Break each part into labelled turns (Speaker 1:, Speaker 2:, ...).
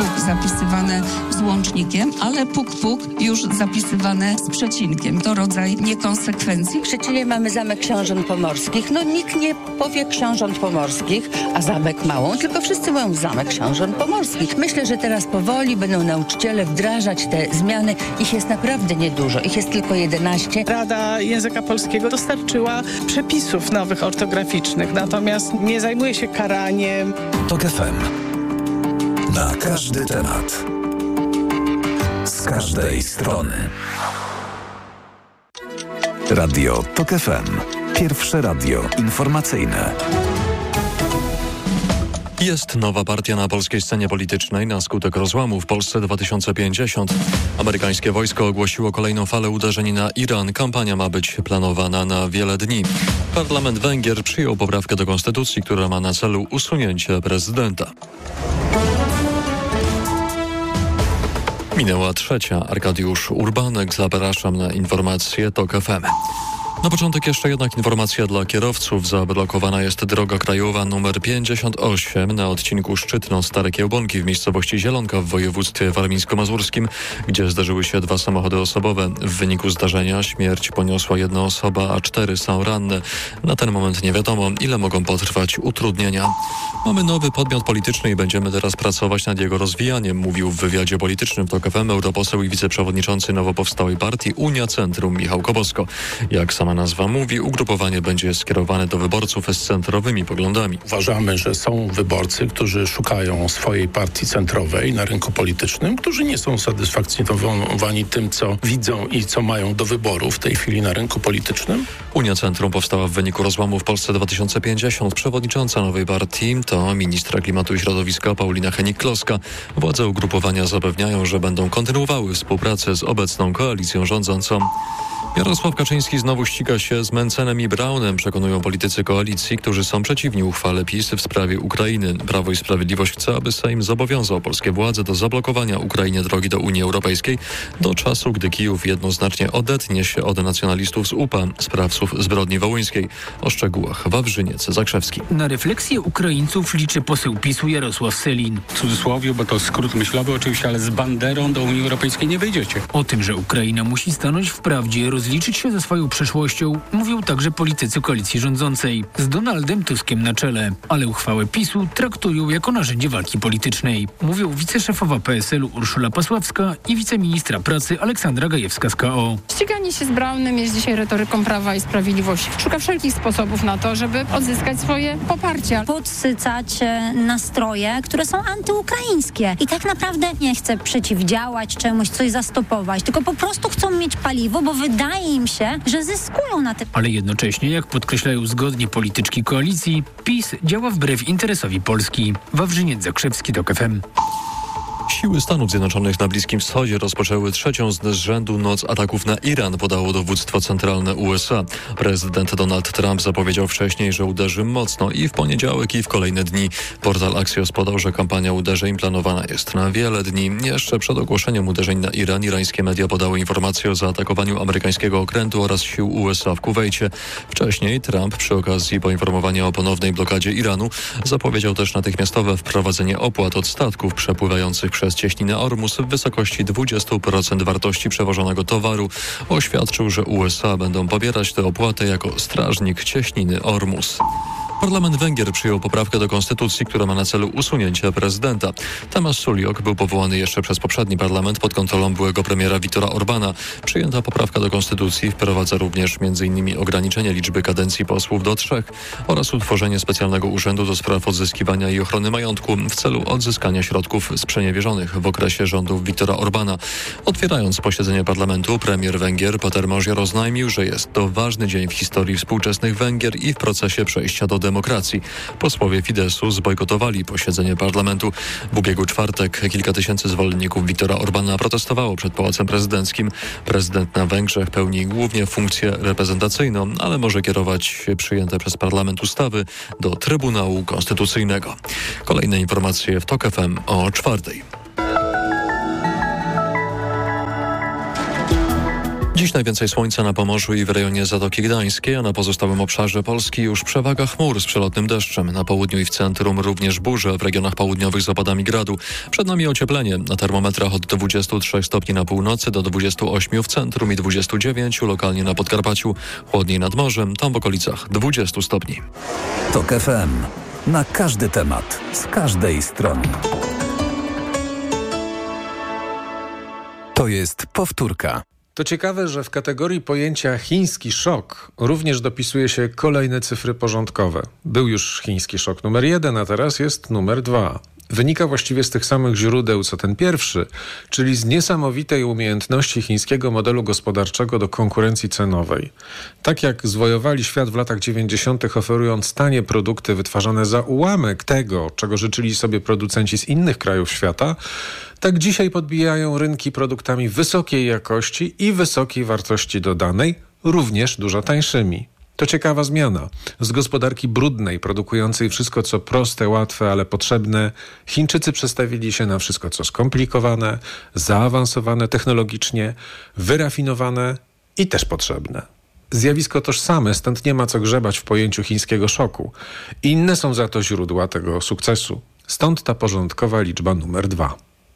Speaker 1: puk zapisywane z łącznikiem, ale puk już zapisywane z przecinkiem. To rodzaj niekonsekwencji.
Speaker 2: W Szczecinie mamy Zamek Książąt Pomorskich. Nikt nie powie Książąt Pomorskich, a Zamek Małą, tylko wszyscy mówią Zamek Książąt Pomorskich. Myślę, że teraz powoli będą nauczyciele wdrażać te zmiany. Ich jest naprawdę niedużo. Ich jest tylko 11.
Speaker 3: Rada Języka Polskiego dostarczyła przepisów nowych ortograficznych, natomiast nie zajmuje się karaniem.
Speaker 4: TOK FM. Na każdy temat. Z każdej strony. Radio TOK FM. Pierwsze radio informacyjne.
Speaker 5: Jest nowa partia na polskiej scenie politycznej na skutek rozłamu w Polsce 2050. Amerykańskie wojsko ogłosiło kolejną falę uderzeń na Iran. Kampania ma być planowana na wiele dni. Parlament Węgier przyjął poprawkę do konstytucji, która ma na celu usunięcie prezydenta. Minęła 3. Arkadiusz Urbanek. Zapraszam na informacje TOK FM. Na początek jeszcze jednak informacja dla kierowców. Zablokowana jest droga krajowa nr 58 na odcinku Szczytno-Stare Kiełbonki w miejscowości Zielonka w województwie warmińsko-mazurskim, gdzie zdarzyły się 2 samochody osobowe. W wyniku zdarzenia śmierć poniosła 1 osoba, a 4 są ranne. Na ten moment nie wiadomo, ile mogą potrwać utrudnienia. Mamy nowy podmiot polityczny i będziemy teraz pracować nad jego rozwijaniem, mówił w wywiadzie politycznym w TOK FM europoseł i wiceprzewodniczący nowo powstałej partii Unia Centrum Michał Kobosko. Jak sama nazwa mówi, ugrupowanie będzie skierowane do wyborców z centrowymi poglądami.
Speaker 6: Uważamy, że są wyborcy, którzy szukają swojej partii centrowej na rynku politycznym, którzy nie są satysfakcjonowani tym, co widzą i co mają do wyboru w tej chwili na rynku politycznym.
Speaker 5: Unia Centrum powstała w wyniku rozłamu w Polsce 2050. Przewodnicząca nowej partii to ministra klimatu i środowiska Paulina Hennig-Kloska. Władze ugrupowania zapewniają, że będą kontynuowały współpracę z obecną koalicją rządzącą. Jarosław Kaczyński znowu ściga się z Mencenem i Braunem, przekonują politycy koalicji, którzy są przeciwni uchwale PiS w sprawie Ukrainy. Prawo i Sprawiedliwość chce, aby Sejm zobowiązał polskie władze do zablokowania Ukrainie drogi do Unii Europejskiej do czasu, gdy Kijów jednoznacznie odetnie się od nacjonalistów z UPA, sprawców zbrodni wołyńskiej. O szczegółach Wawrzyniec Zakrzewski.
Speaker 7: Na refleksję Ukraińców liczy poseł PiS-u Jarosław Sellin.
Speaker 8: W cudzysłowie, bo to skrót myślowy oczywiście, ale z banderą do Unii Europejskiej nie wyjdziecie.
Speaker 7: O tym, że Ukraina musi stanąć w prawdzie, rozliczyć się ze swoją przeszłością, mówią także politycy koalicji rządzącej, z Donaldem Tuskiem na czele. Ale uchwałę PiS-u traktują jako narzędzie walki politycznej. Mówią wiceszefowa PSL-u Urszula Pasławska i wiceministra pracy Aleksandra Gajewska z KO.
Speaker 9: Ściganie się z Braunem jest dzisiaj retoryką Prawa i Sprawiedliwości. Szuka wszelkich sposobów na to, żeby odzyskać swoje poparcie.
Speaker 10: Podsycać nastroje, które są antyukraińskie. I tak naprawdę nie chce przeciwdziałać czemuś, coś zastopować, tylko po prostu chcą mieć paliwo, bo wydaje im się, że zyskują na tym.
Speaker 7: Ale jednocześnie, jak podkreślają zgodnie polityczki koalicji, PiS działa wbrew interesowi Polski. Wawrzyniec Zakrzewski, TOK FM.
Speaker 5: Siły Stanów Zjednoczonych na Bliskim Wschodzie rozpoczęły 3. z rzędu noc ataków na Iran, podało dowództwo centralne USA. Prezydent Donald Trump zapowiedział wcześniej, że uderzy mocno i w poniedziałek, i w kolejne dni. Portal Axios podał, że kampania uderzeń planowana jest na wiele dni. Jeszcze przed ogłoszeniem uderzeń na Iran, irańskie media podały informację o zaatakowaniu amerykańskiego okrętu oraz sił USA w Kuwejcie. Wcześniej Trump przy okazji poinformowania o ponownej blokadzie Iranu zapowiedział też natychmiastowe wprowadzenie opłat od statków przepływających przez cieśninę Ormus w wysokości 20% wartości przewożonego towaru. Oświadczył, że USA będą pobierać te opłaty jako strażnik cieśniny Ormus. Parlament Węgier przyjął poprawkę do konstytucji, która ma na celu usunięcie prezydenta. Tamas Suliok był powołany jeszcze przez poprzedni parlament pod kontrolą byłego premiera Viktora Orbana. Przyjęta poprawka do konstytucji wprowadza również m.in. ograniczenie liczby kadencji posłów do 3 oraz utworzenie specjalnego urzędu do spraw odzyskiwania i ochrony majątku w celu odzyskania środków sprzeniewierzonych w okresie rządów Viktora Orbana. Otwierając posiedzenie parlamentu, premier Węgier Péter Mauziar oznajmił, że jest to ważny dzień w historii współczesnych Węgier i w procesie przejścia do demokracji. Posłowie Fideszu zbojkotowali posiedzenie parlamentu. W ubiegły czwartek kilka tysięcy zwolenników Viktora Orbana protestowało przed Pałacem Prezydenckim. Prezydent na Węgrzech pełni głównie funkcję reprezentacyjną, ale może kierować przyjęte przez parlament ustawy do Trybunału Konstytucyjnego. Kolejne informacje w TOK FM o 4:00. Dziś najwięcej słońca na Pomorzu i w rejonie Zatoki Gdańskiej, a na pozostałym obszarze Polski już przewaga chmur z przelotnym deszczem. Na południu i w centrum również burze, w regionach południowych z opadami gradu. Przed nami ocieplenie. Na termometrach od 23 stopni na północy do 28 w centrum i 29 lokalnie na Podkarpaciu. Chłodniej nad morzem, tam w okolicach 20 stopni.
Speaker 4: TOK FM. Na każdy temat, z każdej strony. To jest powtórka.
Speaker 11: To ciekawe, że w kategorii pojęcia chiński szok również dopisuje się kolejne cyfry porządkowe. Był już chiński szok numer 1, a teraz jest numer 2. Wynika właściwie z tych samych źródeł co ten pierwszy, czyli z niesamowitej umiejętności chińskiego modelu gospodarczego do konkurencji cenowej. Tak jak zwojowali świat w latach 90., oferując tanie produkty wytwarzane za ułamek tego, czego życzyli sobie producenci z innych krajów świata, tak dzisiaj podbijają rynki produktami wysokiej jakości i wysokiej wartości dodanej, również dużo tańszymi. To ciekawa zmiana. Z gospodarki brudnej, produkującej wszystko co proste, łatwe, ale potrzebne, Chińczycy przestawili się na wszystko co skomplikowane, zaawansowane technologicznie, wyrafinowane i też potrzebne. Zjawisko tożsame, stąd nie ma co grzebać w pojęciu chińskiego szoku. Inne są za to źródła tego sukcesu. Stąd ta porządkowa liczba numer 2.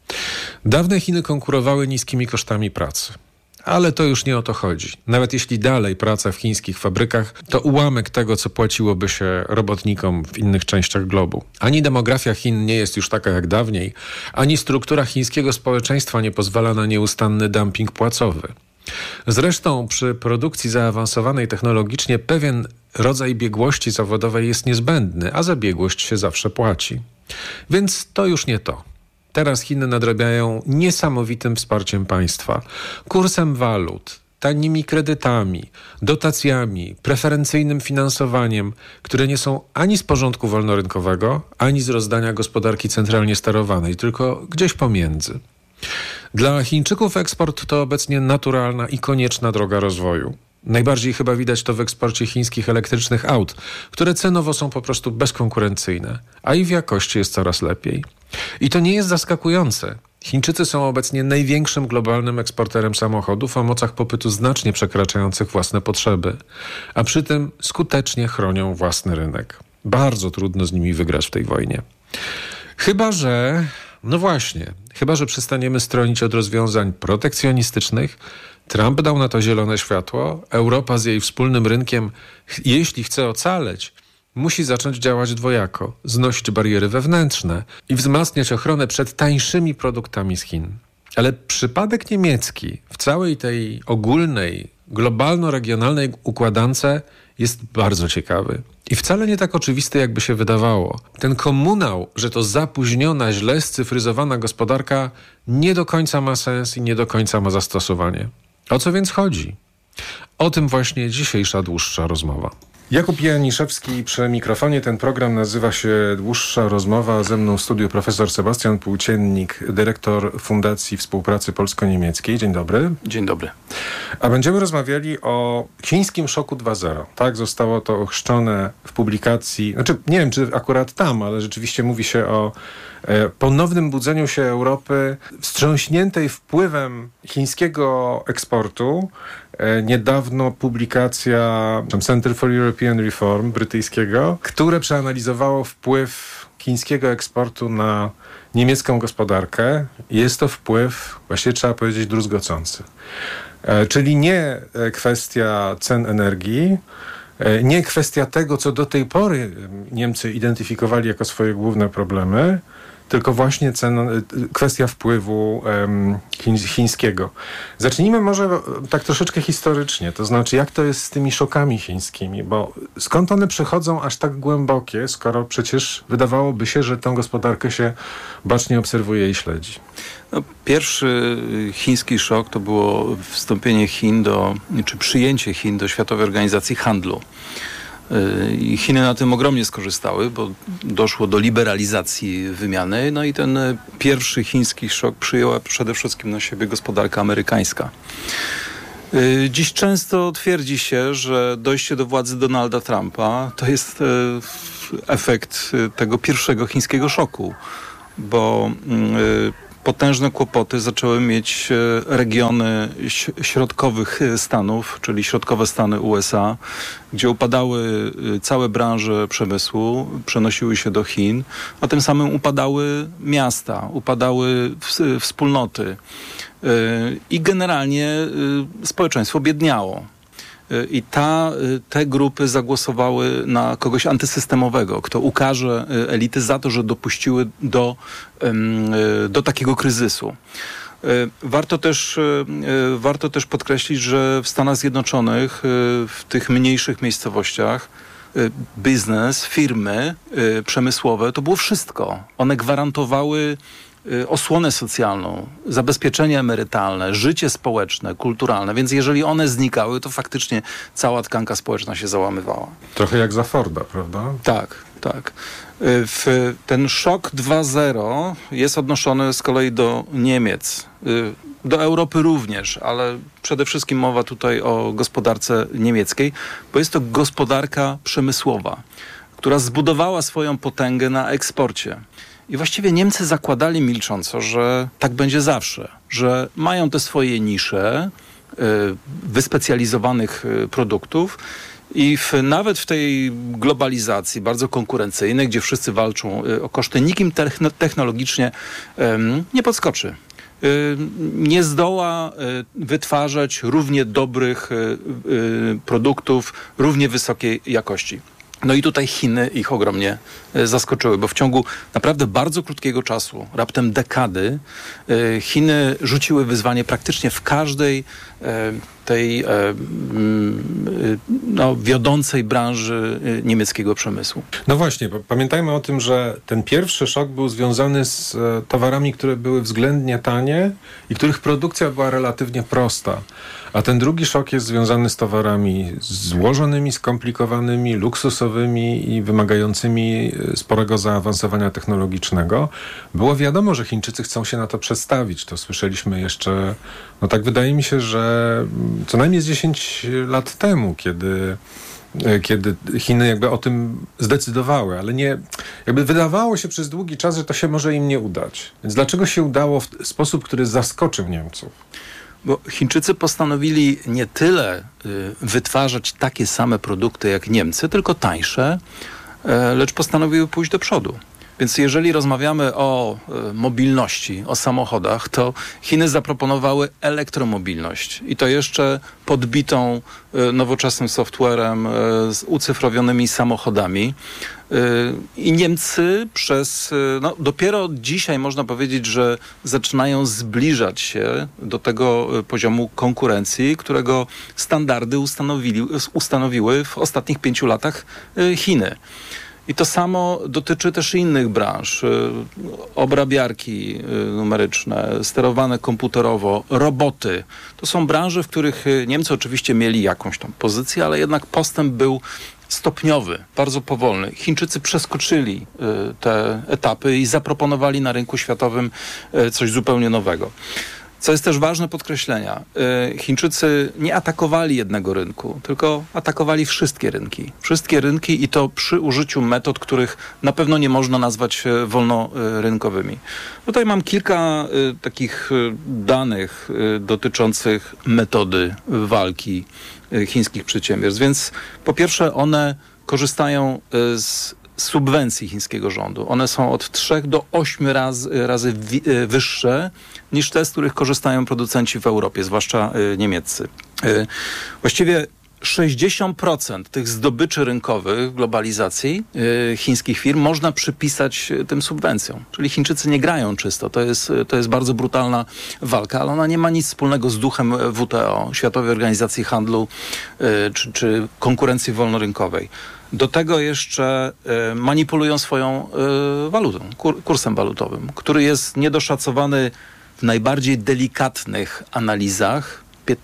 Speaker 11: Dawne Chiny konkurowały niskimi kosztami pracy. Ale to już nie o to chodzi. Nawet jeśli dalej praca w chińskich fabrykach to ułamek tego, co płaciłoby się robotnikom w innych częściach globu. Ani demografia Chin nie jest już taka jak dawniej, ani struktura chińskiego społeczeństwa nie pozwala na nieustanny dumping płacowy. Zresztą przy produkcji zaawansowanej technologicznie pewien rodzaj biegłości zawodowej jest niezbędny, a za biegłość się zawsze płaci. Więc to już nie to. Teraz Chiny nadrabiają niesamowitym wsparciem państwa, kursem walut, tanimi kredytami, dotacjami, preferencyjnym finansowaniem, które nie są ani z porządku wolnorynkowego, ani z rozdania gospodarki centralnie sterowanej, tylko gdzieś pomiędzy. Dla Chińczyków eksport to obecnie naturalna i konieczna droga rozwoju. Najbardziej chyba widać to w eksporcie chińskich elektrycznych aut, które cenowo są po prostu bezkonkurencyjne, a i w jakości jest coraz lepiej. I to nie jest zaskakujące. Chińczycy są obecnie największym globalnym eksporterem samochodów o mocach popytu znacznie przekraczających własne potrzeby, a przy tym skutecznie chronią własny rynek. Bardzo trudno z nimi wygrać w tej wojnie. Chyba że przestaniemy stronić od rozwiązań protekcjonistycznych. Trump dał na to zielone światło. Europa z jej wspólnym rynkiem, jeśli chce ocaleć, musi zacząć działać dwojako, znosić bariery wewnętrzne i wzmacniać ochronę przed tańszymi produktami z Chin. Ale przypadek niemiecki w całej tej ogólnej, globalno-regionalnej układance jest bardzo ciekawy. I wcale nie tak oczywisty, jakby się wydawało. Ten komunał, że to zapóźniona, źle scyfryzowana gospodarka nie do końca ma sens i nie do końca ma zastosowanie. O co więc chodzi? O tym właśnie dzisiejsza dłuższa rozmowa. Jakub Janiszewski przy mikrofonie. Ten program nazywa się Dłuższa Rozmowa. Ze mną w studiu profesor Sebastian Płóciennik, dyrektor Fundacji Współpracy Polsko-Niemieckiej. Dzień dobry.
Speaker 12: Dzień dobry.
Speaker 11: A będziemy rozmawiali o chińskim szoku 2.0. Tak zostało to ochrzczone w publikacji, nie wiem czy akurat tam, ale rzeczywiście mówi się o ponownym budzeniu się Europy wstrząśniętej wpływem chińskiego eksportu. Niedawno publikacja Center for European Reform brytyjskiego, które przeanalizowało wpływ chińskiego eksportu na niemiecką gospodarkę. Jest to wpływ, właściwie trzeba powiedzieć, druzgocący. Czyli nie kwestia cen energii, nie kwestia tego, co do tej pory Niemcy identyfikowali jako swoje główne problemy, tylko właśnie kwestia wpływu chińskiego. Zacznijmy może tak troszeczkę historycznie, to znaczy jak to jest z tymi szokami chińskimi, bo skąd one przychodzą aż tak głębokie, skoro przecież wydawałoby się, że tę gospodarkę się bacznie obserwuje i śledzi.
Speaker 12: Pierwszy chiński szok to było wstąpienie Chin czy przyjęcie Chin do Światowej Organizacji Handlu. I Chiny na tym ogromnie skorzystały, bo doszło do liberalizacji wymiany. No i ten pierwszy chiński szok przyjęła przede wszystkim na siebie gospodarka amerykańska. Dziś często twierdzi się, że dojście do władzy Donalda Trumpa to jest efekt tego pierwszego chińskiego szoku, bo potężne kłopoty zaczęły mieć regiony środkowych Stanów, czyli środkowe Stany USA, gdzie upadały całe branże przemysłu, przenosiły się do Chin, a tym samym upadały miasta, upadały wspólnoty i generalnie społeczeństwo biedniało. I te grupy zagłosowały na kogoś antysystemowego, kto ukarze elity za to, że dopuściły do takiego kryzysu. Warto też podkreślić, że w Stanach Zjednoczonych, w tych mniejszych miejscowościach, biznes, firmy przemysłowe, to było wszystko. One gwarantowały osłonę socjalną, zabezpieczenie emerytalne, życie społeczne, kulturalne, więc jeżeli one znikały, to faktycznie cała tkanka społeczna się załamywała.
Speaker 11: Trochę jak za Forda, prawda?
Speaker 12: Tak. Ten szok 2.0 jest odnoszony z kolei do Niemiec, do Europy również, ale przede wszystkim mowa tutaj o gospodarce niemieckiej, bo jest to gospodarka przemysłowa, która zbudowała swoją potęgę na eksporcie. I właściwie Niemcy zakładali milcząco, że tak będzie zawsze, że mają te swoje nisze wyspecjalizowanych produktów i nawet w tej globalizacji bardzo konkurencyjnej, gdzie wszyscy walczą o koszty, nikt im technologicznie nie podskoczy. Nie zdoła wytwarzać równie dobrych produktów, równie wysokiej jakości. No i tutaj Chiny ich ogromnie zaskoczyły, bo w ciągu naprawdę bardzo krótkiego czasu, raptem dekady, Chiny rzuciły wyzwanie praktycznie w każdej tej wiodącej branży niemieckiego przemysłu.
Speaker 11: No właśnie, pamiętajmy o tym, że ten pierwszy szok był związany z towarami, które były względnie tanie i których produkcja była relatywnie prosta. A ten drugi szok jest związany z towarami złożonymi, skomplikowanymi, luksusowymi i wymagającymi sporego zaawansowania technologicznego. Było wiadomo, że Chińczycy chcą się na to przestawić. To słyszeliśmy jeszcze, tak wydaje mi się, że co najmniej z 10 lat temu, kiedy Chiny jakby o tym zdecydowały, ale nie, jakby wydawało się przez długi czas, że to się może im nie udać. Więc dlaczego się udało w sposób, który zaskoczył Niemców?
Speaker 12: Bo Chińczycy postanowili nie tyle wytwarzać takie same produkty jak Niemcy, tylko tańsze, lecz postanowiły pójść do przodu. Więc jeżeli rozmawiamy o mobilności, o samochodach, to Chiny zaproponowały elektromobilność i to jeszcze podbitą nowoczesnym softwarem z ucyfrowionymi samochodami. I Niemcy dopiero dzisiaj można powiedzieć, że zaczynają zbliżać się do tego poziomu konkurencji, którego standardy ustanowiły w ostatnich 5 latach Chiny. I to samo dotyczy też innych branż. Obrabiarki numeryczne, sterowane komputerowo, roboty. To są branże, w których Niemcy oczywiście mieli jakąś tam pozycję, ale jednak postęp był stopniowy, bardzo powolny. Chińczycy przeskoczyli te etapy i zaproponowali na rynku światowym coś zupełnie nowego. Co jest też ważne podkreślenia, Chińczycy nie atakowali jednego rynku, tylko atakowali wszystkie rynki. Wszystkie rynki i to przy użyciu metod, których na pewno nie można nazwać wolnorynkowymi. Tutaj mam kilka takich danych dotyczących metody walki chińskich przedsiębiierstw. Więc po pierwsze one korzystają z subwencji chińskiego rządu. One są od 3 do 8 razy wyższe niż te, z których korzystają producenci w Europie, zwłaszcza niemieccy. Właściwie 60% tych zdobyczy rynkowych w globalizacji chińskich firm można przypisać tym subwencjom. Czyli Chińczycy nie grają czysto. To jest bardzo brutalna walka, ale ona nie ma nic wspólnego z duchem WTO, Światowej Organizacji Handlu czy konkurencji wolnorynkowej. Do tego jeszcze manipulują swoją walutą, kursem walutowym, który jest niedoszacowany w najbardziej delikatnych analizach,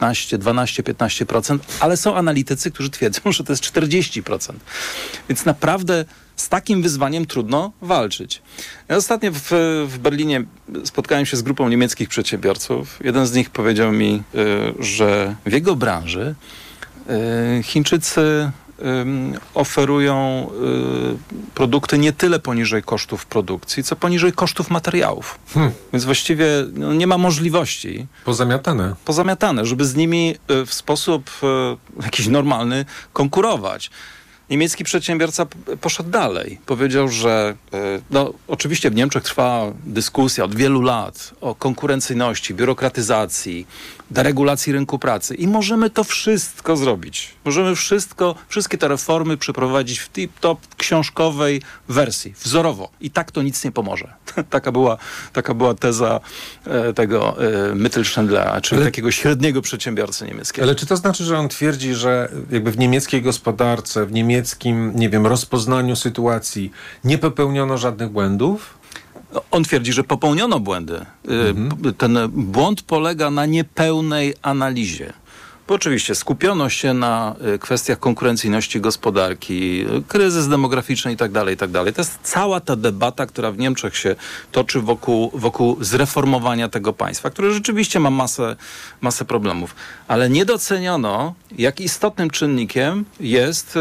Speaker 12: 15%, ale są analitycy, którzy twierdzą, że to jest 40%. Więc naprawdę z takim wyzwaniem trudno walczyć. Ja ostatnio w Berlinie spotkałem się z grupą niemieckich przedsiębiorców. Jeden z nich powiedział mi, że w jego branży Chińczycy oferują produkty nie tyle poniżej kosztów produkcji, co poniżej kosztów materiałów. Więc właściwie nie ma możliwości. Pozamiatane, żeby z nimi w sposób jakiś normalny konkurować. Niemiecki przedsiębiorca poszedł dalej. Powiedział, że oczywiście w Niemczech trwa dyskusja od wielu lat o konkurencyjności, biurokratyzacji, deregulacji rynku pracy i możemy to wszystko zrobić. Możemy wszystkie te reformy przeprowadzić w tip-top książkowej wersji, wzorowo. I tak to nic nie pomoże. Taka była teza tego Mittelständlera, czyli takiego średniego przedsiębiorcy niemieckiego.
Speaker 11: Ale czy to znaczy, że on twierdzi, że jakby w niemieckiej gospodarce, w niemieckim, rozpoznaniu sytuacji nie popełniono żadnych błędów?
Speaker 12: On twierdzi, że popełniono błędy. Ten błąd polega na niepełnej analizie. Bo oczywiście skupiono się na kwestiach konkurencyjności gospodarki, kryzys demograficzny i tak dalej. To jest cała ta debata, która w Niemczech się toczy wokół zreformowania tego państwa, które rzeczywiście ma masę problemów. Ale nie doceniono, jak istotnym czynnikiem jest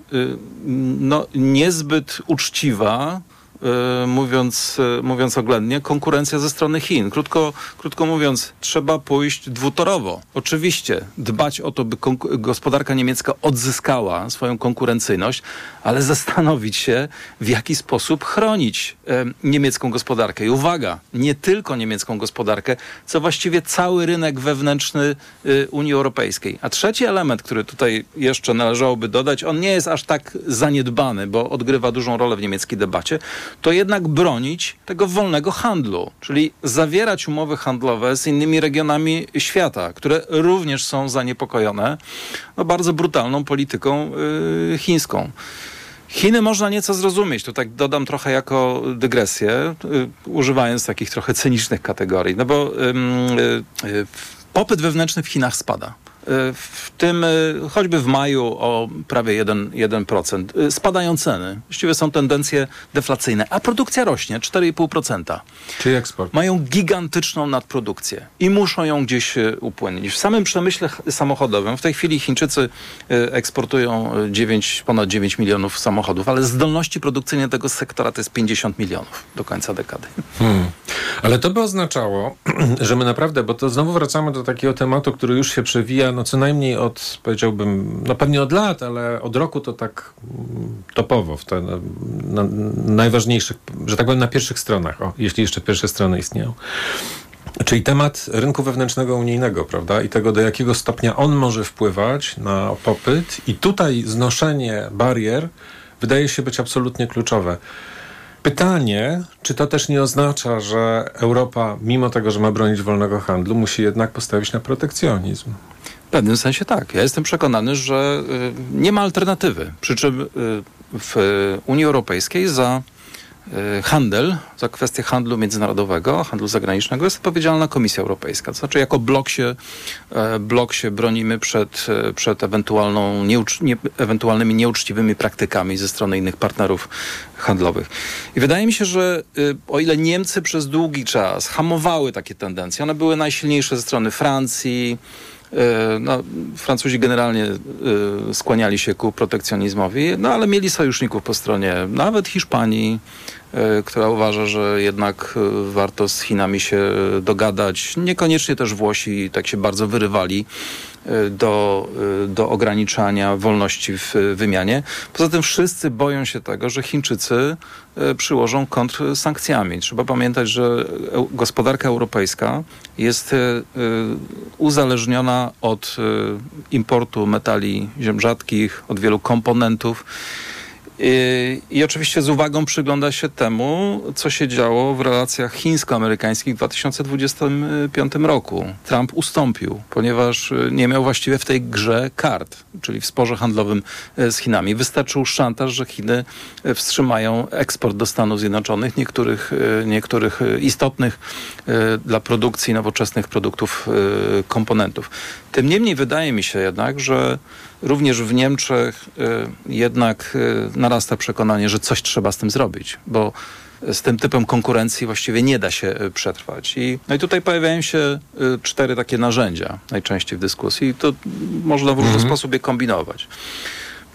Speaker 12: niezbyt uczciwa, mówiąc oględnie, konkurencja ze strony Chin. Krótko mówiąc, trzeba pójść dwutorowo. Oczywiście dbać o to, by gospodarka niemiecka odzyskała swoją konkurencyjność, ale zastanowić się, w jaki sposób chronić niemiecką gospodarkę. I uwaga, nie tylko niemiecką gospodarkę, co właściwie cały rynek wewnętrzny Unii Europejskiej. A trzeci element, który tutaj jeszcze należałoby dodać, on nie jest aż tak zaniedbany, bo odgrywa dużą rolę w niemieckiej debacie, to jednak bronić tego wolnego handlu, czyli zawierać umowy handlowe z innymi regionami świata, które również są zaniepokojone bardzo brutalną polityką chińską. Chiny można nieco zrozumieć, to tak dodam trochę jako dygresję, używając takich trochę cynicznych kategorii, bo popyt wewnętrzny w Chinach spada. W tym choćby w maju o prawie 1%. Spadają ceny. Właściwie są tendencje deflacyjne, a produkcja rośnie 4,5%.
Speaker 11: Czyli eksport.
Speaker 12: Mają gigantyczną nadprodukcję i muszą ją gdzieś upłynnić. W samym przemyśle samochodowym w tej chwili Chińczycy eksportują ponad 9 milionów samochodów, ale zdolności produkcyjne tego sektora to jest 50 milionów do końca dekady.
Speaker 11: Ale to by oznaczało, że my naprawdę, bo to znowu wracamy do takiego tematu, który już się przewija co najmniej od, powiedziałbym, pewnie od lat, ale od roku to tak topowo, w te najważniejszych, że tak powiem, na pierwszych stronach, jeśli jeszcze pierwsze strony istnieją. Czyli temat rynku wewnętrznego unijnego, prawda? I tego, do jakiego stopnia on może wpływać na popyt. I tutaj znoszenie barier wydaje się być absolutnie kluczowe. Pytanie, czy to też nie oznacza, że Europa, mimo tego, że ma bronić wolnego handlu, musi jednak postawić na protekcjonizm?
Speaker 12: W pewnym sensie tak. Ja jestem przekonany, że nie ma alternatywy. Przy czym w Unii Europejskiej za handel, za kwestię handlu międzynarodowego, handlu zagranicznego jest odpowiedzialna Komisja Europejska. To znaczy jako blok się bronimy przed ewentualnymi nieuczciwymi praktykami ze strony innych partnerów handlowych. I wydaje mi się, że o ile Niemcy przez długi czas hamowały takie tendencje, one były najsilniejsze ze strony Francji. Francuzi generalnie skłaniali się ku protekcjonizmowi, ale mieli sojuszników po stronie nawet Hiszpanii, która uważa, że jednak warto z Chinami się dogadać. Niekoniecznie też Włosi tak się bardzo wyrywali do ograniczania wolności w wymianie. Poza tym wszyscy boją się tego, że Chińczycy przyłożą kontrsankcjami. Trzeba pamiętać, że gospodarka europejska jest uzależniona od importu metali ziem rzadkich, od wielu komponentów. I oczywiście z uwagą przygląda się temu, co się działo w relacjach chińsko-amerykańskich w 2025 roku. Trump ustąpił, ponieważ nie miał właściwie w tej grze kart, czyli w sporze handlowym z Chinami. Wystarczył szantaż, że Chiny wstrzymają eksport do Stanów Zjednoczonych niektórych istotnych dla produkcji nowoczesnych produktów komponentów. Tym niemniej wydaje mi się jednak, że również w Niemczech jednak narasta przekonanie, że coś trzeba z tym zrobić, bo z tym typem konkurencji właściwie nie da się przetrwać. I tutaj pojawiają się 4 takie narzędzia najczęściej w dyskusji i to można w różny sposób je kombinować.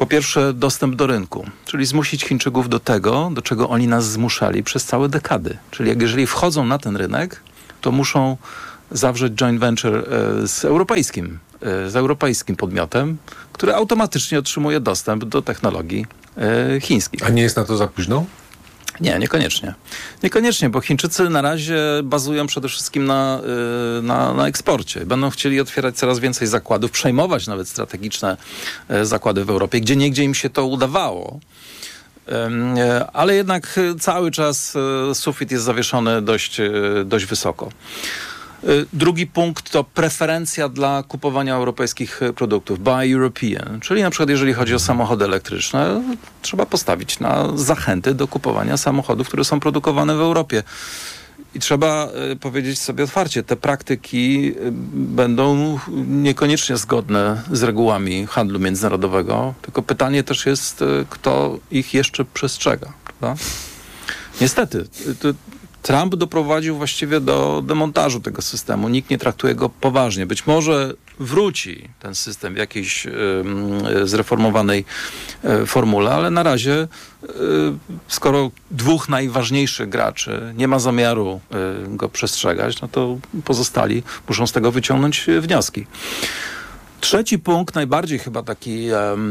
Speaker 12: Po pierwsze, dostęp do rynku, czyli zmusić Chińczyków do tego, do czego oni nas zmuszali przez całe dekady. Czyli jeżeli wchodzą na ten rynek, to muszą zawrzeć joint venture z europejskim podmiotem, który automatycznie otrzymuje dostęp do technologii chińskich.
Speaker 11: A nie jest na to za późno?
Speaker 12: Nie, niekoniecznie. Niekoniecznie, bo Chińczycy na razie bazują przede wszystkim na eksporcie. Będą chcieli otwierać coraz więcej zakładów, przejmować nawet strategiczne zakłady w Europie, gdzie niegdzie im się to udawało. Ale jednak cały czas sufit jest zawieszony dość wysoko. Drugi punkt to preferencja dla kupowania europejskich produktów, buy European, czyli na przykład jeżeli chodzi o samochody elektryczne, trzeba postawić na zachęty do kupowania samochodów, które są produkowane w Europie. I trzeba powiedzieć sobie otwarcie, te praktyki będą niekoniecznie zgodne z regułami handlu międzynarodowego, tylko pytanie też jest, kto ich jeszcze przestrzega, prawda? Niestety, Trump doprowadził właściwie do demontażu tego systemu. Nikt nie traktuje go poważnie. Być może wróci ten system w jakiejś zreformowanej formule, ale na razie, skoro dwóch najważniejszych graczy nie ma zamiaru go przestrzegać, no to pozostali muszą z tego wyciągnąć wnioski. Trzeci punkt, najbardziej chyba taki,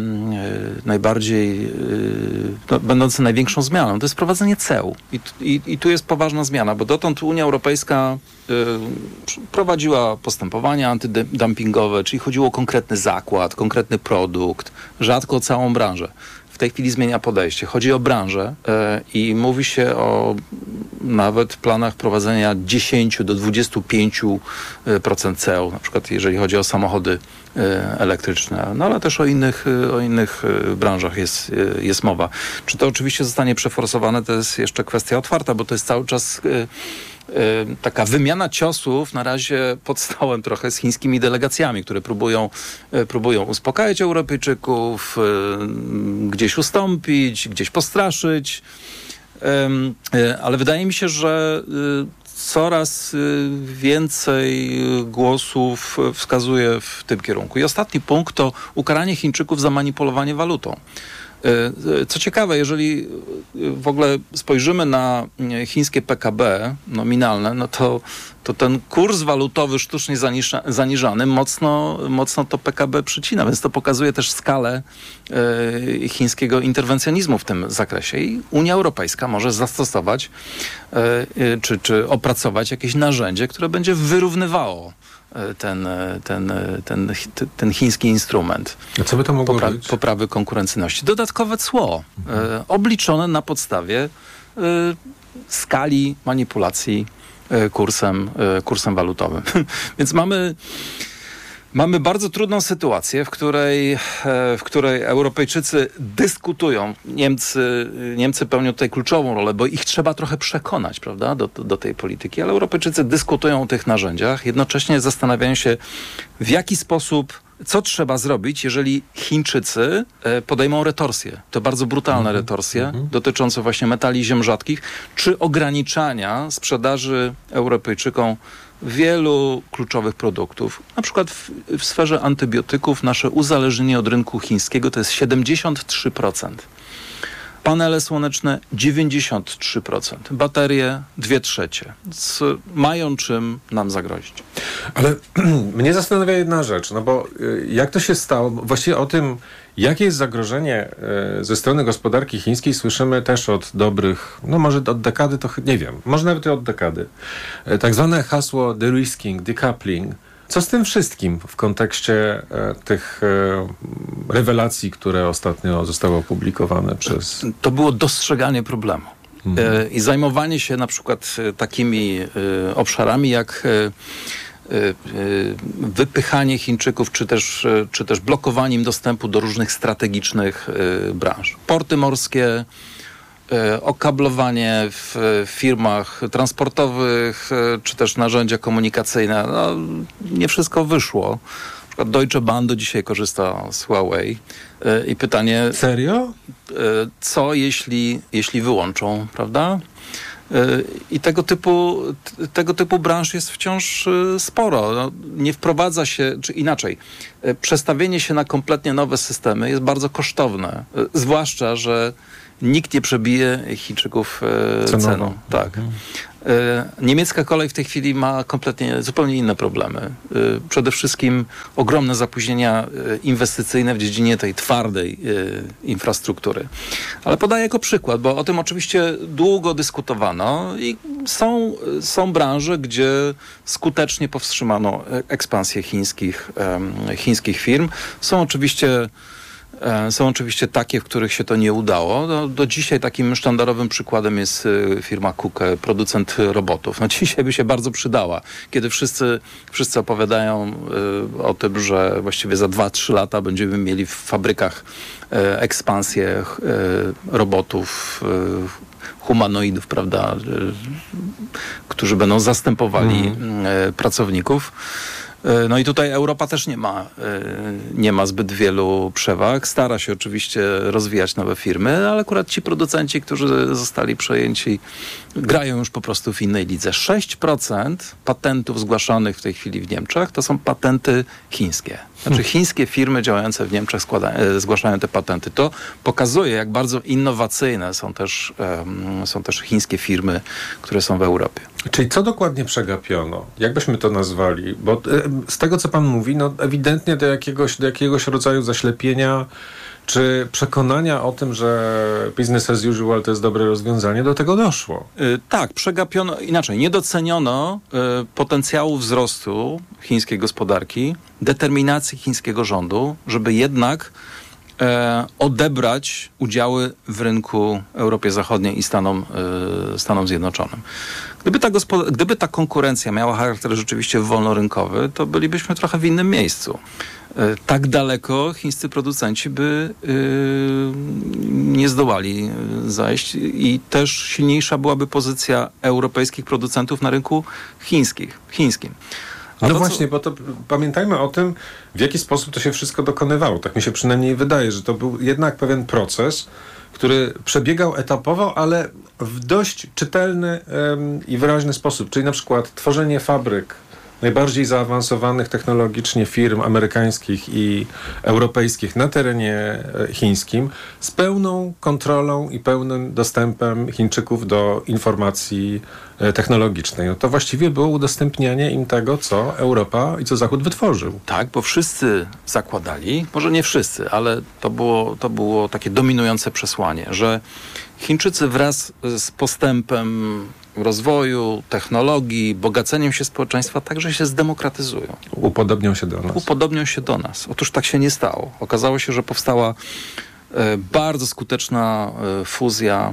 Speaker 12: będący największą zmianą, to jest wprowadzenie ceł. I tu jest poważna zmiana, bo dotąd Unia Europejska prowadziła postępowania antydumpingowe, czyli chodziło o konkretny zakład, konkretny produkt, rzadko o całą branżę. W tej chwili zmienia podejście. Chodzi o branżę i mówi się o nawet planach prowadzenia 10 do 25% ceł, na przykład jeżeli chodzi o samochody elektryczne, no ale też o innych branżach jest mowa. Czy to oczywiście zostanie przeforsowane, to jest jeszcze kwestia otwarta, bo to jest cały czas taka wymiana ciosów na razie pod stołem trochę z chińskimi delegacjami, które próbują uspokajać Europejczyków, gdzieś ustąpić, gdzieś postraszyć, ale wydaje mi się, że coraz więcej głosów wskazuje w tym kierunku. I ostatni punkt to ukaranie Chińczyków za manipulowanie walutą. Co ciekawe, jeżeli w ogóle spojrzymy na chińskie PKB nominalne, no to ten kurs walutowy sztucznie zaniżany mocno to PKB przycina, więc to pokazuje też skalę chińskiego interwencjonizmu w tym zakresie. I Unia Europejska może zastosować czy opracować jakieś narzędzie, które będzie wyrównywało ten chiński instrument.
Speaker 11: A co by to mogło być?
Speaker 12: Poprawy konkurencyjności. Dodatkowe cło obliczone na podstawie skali manipulacji kursem walutowym. Więc mamy bardzo trudną sytuację, w której Europejczycy dyskutują. Niemcy pełnią tutaj kluczową rolę, bo ich trzeba trochę przekonać, prawda, do tej polityki, ale Europejczycy dyskutują o tych narzędziach, jednocześnie zastanawiają się, w jaki sposób, co trzeba zrobić, jeżeli Chińczycy podejmą retorsje. To bardzo brutalne retorsje dotyczące właśnie metali ziem rzadkich, czy ograniczania sprzedaży Europejczykom wielu kluczowych produktów. Na przykład w sferze antybiotyków nasze uzależnienie od rynku chińskiego to jest 73%. Panele słoneczne 93%. Baterie 2/3. Mają czym nam zagrozić.
Speaker 11: Ale mnie zastanawia jedna rzecz, no bo jak to się stało, właściwie o tym, jakie jest zagrożenie ze strony gospodarki chińskiej, słyszymy też od dobrych, no może od dekady, to nie wiem, może nawet od dekady. Tak zwane hasło de-risking, decoupling. Co z tym wszystkim w kontekście tych rewelacji, które ostatnio zostały opublikowane przez...
Speaker 12: To było dostrzeganie problemu. I zajmowanie się na przykład takimi obszarami jak wypychanie Chińczyków, czy też blokowanie im dostępu do różnych strategicznych branż. Porty morskie, okablowanie w firmach transportowych, czy też narzędzia komunikacyjne. No, nie wszystko wyszło. Na przykład Deutsche Bahn do dzisiaj korzysta z Huawei. I pytanie...
Speaker 11: Serio?
Speaker 12: Co jeśli wyłączą, prawda? I tego typu branż jest wciąż sporo. No, nie wprowadza się, czy inaczej, przestawienie się na kompletnie nowe systemy jest bardzo kosztowne. Zwłaszcza, że nikt nie przebije Chińczyków ceną. Tak. Niemiecka kolej w tej chwili ma zupełnie inne problemy. Przede wszystkim ogromne zapóźnienia inwestycyjne w dziedzinie tej twardej infrastruktury. Ale podaję jako przykład, bo o tym oczywiście długo dyskutowano i są branże, gdzie skutecznie powstrzymano ekspansję chińskich firm. Są oczywiście takie, w których się to nie udało. No, do dzisiaj takim sztandarowym przykładem jest firma Kuke, producent robotów. No, dzisiaj by się bardzo przydała, kiedy wszyscy opowiadają o tym, że właściwie za 2-3 lata będziemy mieli w fabrykach ekspansję robotów, humanoidów, prawda, którzy będą zastępowali pracowników. No i tutaj Europa też nie ma zbyt wielu przewag. Stara się oczywiście rozwijać nowe firmy, ale akurat ci producenci, którzy zostali przejęci, grają już po prostu w innej lidze. 6% patentów zgłaszanych w tej chwili w Niemczech to są patenty chińskie. Znaczy chińskie firmy działające w Niemczech zgłaszają te patenty. To pokazuje, jak bardzo innowacyjne są też chińskie firmy, które są w Europie.
Speaker 11: Czyli co dokładnie przegapiono? Jak byśmy to nazwali? Bo z tego, co pan mówi, no ewidentnie do jakiegoś rodzaju zaślepienia czy przekonania o tym, że business as usual to jest dobre rozwiązanie, do tego doszło?
Speaker 12: Tak, przegapiono, inaczej, nie doceniono potencjału wzrostu chińskiej gospodarki, determinacji chińskiego rządu, żeby jednak odebrać udziały w rynku Europie Zachodniej i Stanom Zjednoczonym. Gdyby ta konkurencja miała charakter rzeczywiście wolnorynkowy, to bylibyśmy trochę w innym miejscu. Tak daleko chińscy producenci by nie zdołali zajść i też silniejsza byłaby pozycja europejskich producentów na rynku chińskim.
Speaker 11: No właśnie, bo to pamiętajmy o tym, w jaki sposób to się wszystko dokonywało. Tak mi się przynajmniej wydaje, że to był jednak pewien proces, który przebiegał etapowo, ale w dość czytelny i wyraźny sposób. Czyli na przykład tworzenie fabryk najbardziej zaawansowanych technologicznie firm amerykańskich i europejskich na terenie chińskim z pełną kontrolą i pełnym dostępem Chińczyków do informacji technologicznej. No to właściwie było udostępnianie im tego, co Europa i co Zachód wytworzył.
Speaker 12: Tak, bo wszyscy zakładali, może nie wszyscy, ale to było takie dominujące przesłanie, że Chińczycy wraz z postępem rozwoju, technologii, bogaceniem się społeczeństwa także się zdemokratyzują.
Speaker 11: Upodobnią się do nas.
Speaker 12: Otóż tak się nie stało. Okazało się, że powstała bardzo skuteczna fuzja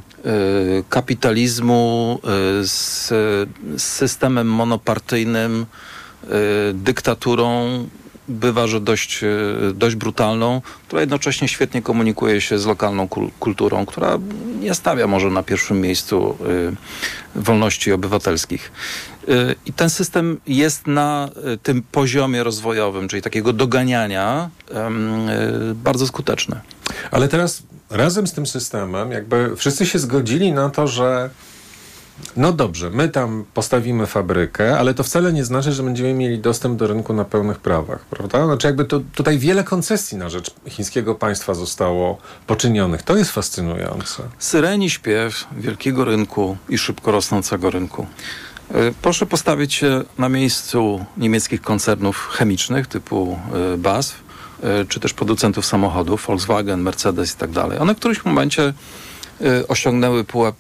Speaker 12: kapitalizmu z systemem monopartyjnym, dyktaturą, bywa, że dość brutalną, która jednocześnie świetnie komunikuje się z lokalną kulturą, która nie stawia może na pierwszym miejscu wolności obywatelskich. I ten system jest na tym poziomie rozwojowym, czyli takiego doganiania, bardzo skuteczny.
Speaker 11: Ale teraz razem z tym systemem jakby wszyscy się zgodzili na to, że no dobrze, my tam postawimy fabrykę, ale to wcale nie znaczy, że będziemy mieli dostęp do rynku na pełnych prawach, prawda? Znaczy jakby tutaj wiele koncesji na rzecz chińskiego państwa zostało poczynionych. To jest fascynujące.
Speaker 12: Syreni śpiew wielkiego rynku i szybko rosnącego rynku. Proszę postawić się na miejscu niemieckich koncernów chemicznych typu BASF, czy też producentów samochodów, Volkswagen, Mercedes i tak dalej. One w którymś momencie osiągnęły pułap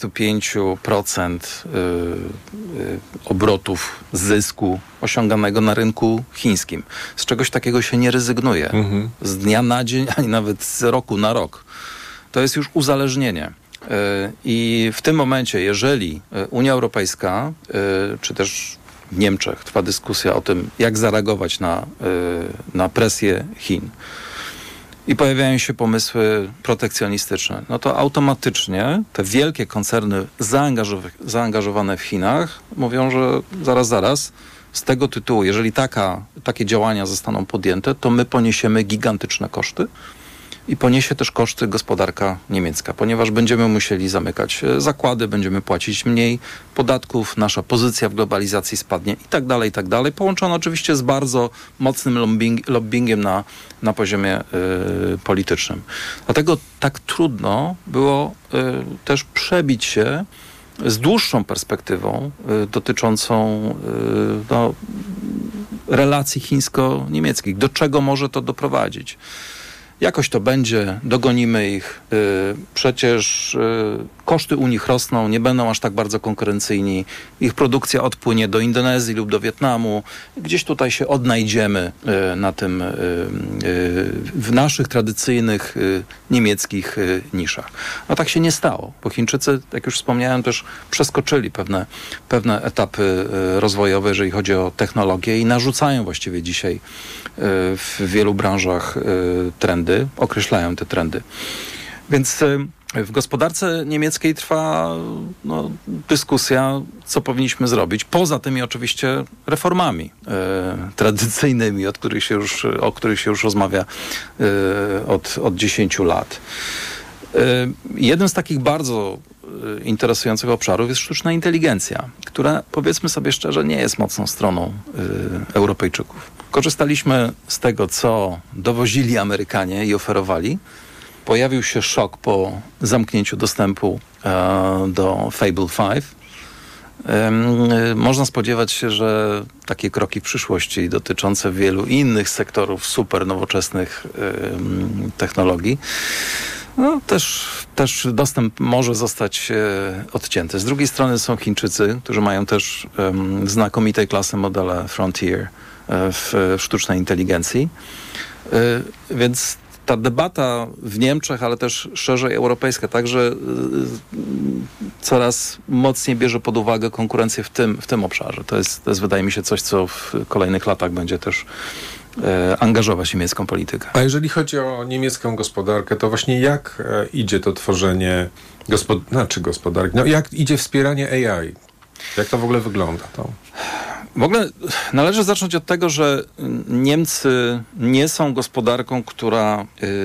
Speaker 12: 35% obrotów zysku osiąganego na rynku chińskim. Z czegoś takiego się nie rezygnuje. Z dnia na dzień, ani nawet z roku na rok. To jest już uzależnienie. I w tym momencie, jeżeli Unia Europejska, czy też w Niemczech trwa dyskusja o tym, jak zareagować na presję Chin, i pojawiają się pomysły protekcjonistyczne, no to automatycznie te wielkie koncerny zaangażowane w Chinach mówią, że zaraz, z tego tytułu, jeżeli takie działania zostaną podjęte, to my poniesiemy gigantyczne koszty i poniesie też koszty gospodarka niemiecka, ponieważ będziemy musieli zamykać zakłady, będziemy płacić mniej podatków, nasza pozycja w globalizacji spadnie i tak dalej, połączone oczywiście z bardzo mocnym lobbyingiem na poziomie politycznym. Dlatego tak trudno było też przebić się z dłuższą perspektywą dotyczącą relacji chińsko-niemieckich. Do czego może to doprowadzić? Jakoś to będzie, dogonimy ich. Przecież koszty u nich rosną, nie będą aż tak bardzo konkurencyjni. Ich produkcja odpłynie do Indonezji lub do Wietnamu. Gdzieś tutaj się odnajdziemy na tym, w naszych tradycyjnych niemieckich niszach. No tak się nie stało, bo Chińczycy, jak już wspomniałem, też przeskoczyli pewne etapy rozwojowe, jeżeli chodzi o technologię i narzucają właściwie dzisiaj w wielu branżach trendy, określają te trendy. Więc w gospodarce niemieckiej trwa dyskusja, co powinniśmy zrobić. Poza tymi oczywiście reformami tradycyjnymi, o których się już rozmawia od 10 lat. Jednym z takich bardzo interesujących obszarów jest sztuczna inteligencja, która, powiedzmy sobie szczerze, nie jest mocną stroną Europejczyków. Korzystaliśmy z tego, co dowozili Amerykanie i oferowali. Pojawił się szok po zamknięciu dostępu do Fable 5. Można spodziewać się, że takie kroki w przyszłości dotyczące wielu innych sektorów super nowoczesnych technologii, też dostęp może zostać odcięty. Z drugiej strony są Chińczycy, którzy mają też znakomitej klasy modele Frontier w sztucznej inteligencji. Więc ta debata w Niemczech, ale też szerzej europejska, także coraz mocniej bierze pod uwagę konkurencję w tym obszarze. To jest wydaje mi się coś, co w kolejnych latach będzie też angażować niemiecką politykę.
Speaker 11: A jeżeli chodzi o niemiecką gospodarkę, to właśnie jak idzie to tworzenie gospodarki? Jak idzie wspieranie AI? Jak to w ogóle wygląda?
Speaker 12: W ogóle należy zacząć od tego, że Niemcy nie są gospodarką, która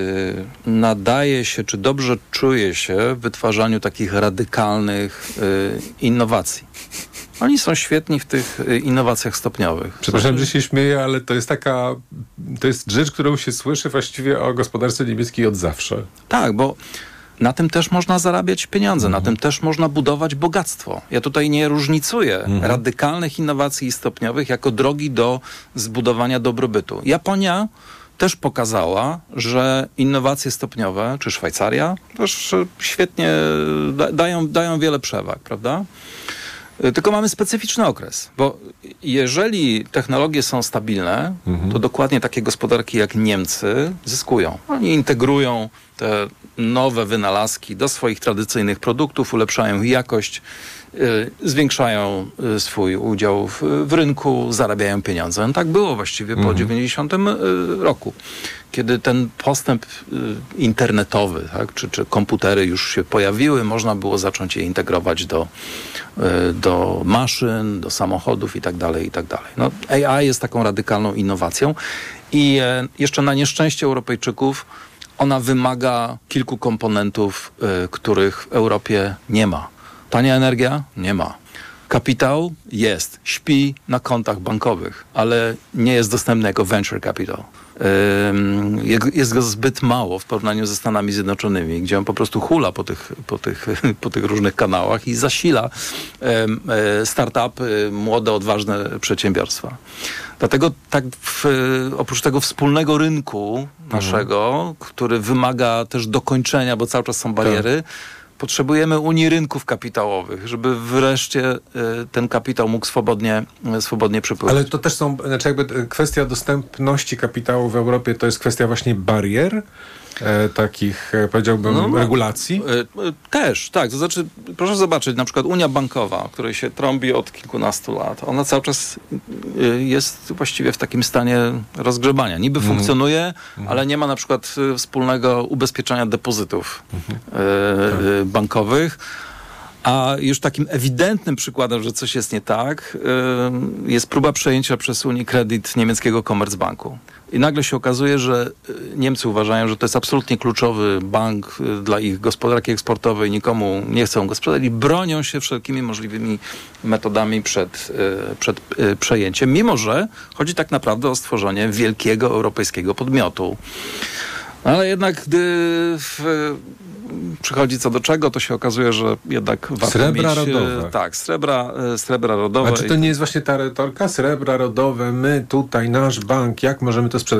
Speaker 12: nadaje się, czy dobrze czuje się w wytwarzaniu takich radykalnych innowacji. Oni są świetni w tych innowacjach stopniowych.
Speaker 11: Przepraszam, że się śmieję, ale to jest rzecz, którą się słyszy właściwie o gospodarce niemieckiej od zawsze.
Speaker 12: Tak, bo na tym też można zarabiać pieniądze, na tym też można budować bogactwo. Ja tutaj nie różnicuję radykalnych innowacji stopniowych jako drogi do zbudowania dobrobytu. Japonia też pokazała, że innowacje stopniowe, czy Szwajcaria, też świetnie dają wiele przewag, prawda? Tylko mamy specyficzny okres, bo jeżeli technologie są stabilne, to dokładnie takie gospodarki jak Niemcy zyskują. Oni integrują te nowe wynalazki do swoich tradycyjnych produktów, ulepszają ich jakość, zwiększają swój udział w rynku, zarabiają pieniądze. No tak było właściwie po 90 roku, kiedy ten postęp internetowy, tak, czy komputery już się pojawiły, można było zacząć je integrować do maszyn, do samochodów i tak dalej, i tak dalej. No, AI jest taką radykalną innowacją i jeszcze na nieszczęście Europejczyków ona wymaga kilku komponentów, których w Europie nie ma. Tania energia? Nie ma. Kapitał? Jest. Śpi na kontach bankowych, ale nie jest dostępny jako venture capital. Jest go zbyt mało w porównaniu ze Stanami Zjednoczonymi, gdzie on po prostu hula po tych różnych kanałach i zasila startupy, młode, odważne przedsiębiorstwa. Dlatego tak oprócz tego wspólnego rynku naszego, który wymaga też dokończenia, bo cały czas są bariery, potrzebujemy Unii Rynków Kapitałowych, żeby wreszcie ten kapitał mógł swobodnie przepływać.
Speaker 11: Ale to też są, kwestia dostępności kapitału w Europie to jest kwestia właśnie barier, takich, powiedziałbym, regulacji?
Speaker 12: Też, tak. To znaczy, proszę zobaczyć, na przykład Unia Bankowa, o której się trąbi od kilkunastu lat, ona cały czas jest właściwie w takim stanie rozgrzebania. Niby funkcjonuje, ale nie ma na przykład wspólnego ubezpieczenia depozytów bankowych. A już takim ewidentnym przykładem, że coś jest nie tak, jest próba przejęcia przez Unię Kredyt niemieckiego Commerzbanku. I nagle się okazuje, że Niemcy uważają, że to jest absolutnie kluczowy bank dla ich gospodarki eksportowej, nikomu nie chcą go sprzedać i bronią się wszelkimi możliwymi metodami przed przejęciem, mimo że chodzi tak naprawdę o stworzenie wielkiego europejskiego podmiotu. Ale jednak gdy przychodzi co do czego, to się okazuje, że jednak warto
Speaker 11: srebra
Speaker 12: mieć...
Speaker 11: rodowe.
Speaker 12: Tak, srebra rodowe.
Speaker 11: A czy to nie jest właśnie ta retorka? Srebra rodowe, my tutaj, nasz bank, jak możemy to sprzedać?